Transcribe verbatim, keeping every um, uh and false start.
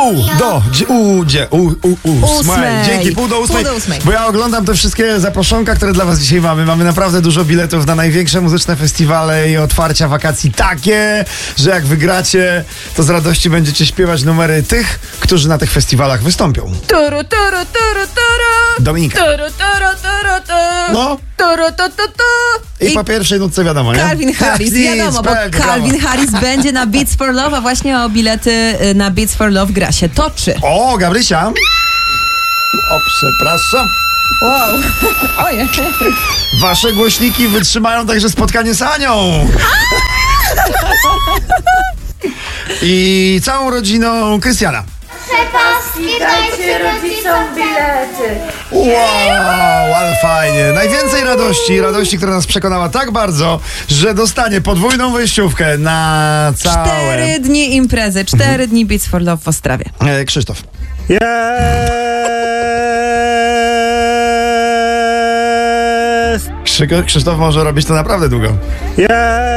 pół do u, dzie, u, u, u, ósmej. Dzięki, pół do ósmej. Pół do ósmej. Bo ja oglądam te wszystkie zaproszonka, które dla was dzisiaj mamy. Mamy naprawdę dużo biletów na największe muzyczne festiwale i otwarcia wakacji takie, że jak wygracie, to z radości będziecie śpiewać numery tych, którzy na tych festiwalach wystąpią. Turu, turu, turu, turu. Dominika. Turu, turu, turu, turu. No. Turu, tu, tu, tu. I, po pierwszej nutce wiadomo, nie? Calvin Harris, Nic, wiadomo, bo pewnie, Calvin brawo. Harris będzie na Beats for Love, a właśnie o bilety na Beats for Love gra się toczy. O, Gabrysia. O, przepraszam. Wow. Ojej. Wasze głośniki wytrzymają także spotkanie z Anią. I całą rodziną Krystiana. Przepaski dajcie rodzicom bilety. Wow, ale fajnie. Najwięcej radości, radości, która nas przekonała tak bardzo, że dostanie podwójną wejściówkę na całe... Cztery dni imprezy, cztery Mhm. dni Beats for Love w Ostrawie. E, Krzysztof. Jest! Krzy- Krzysztof może robić to naprawdę długo. Jest!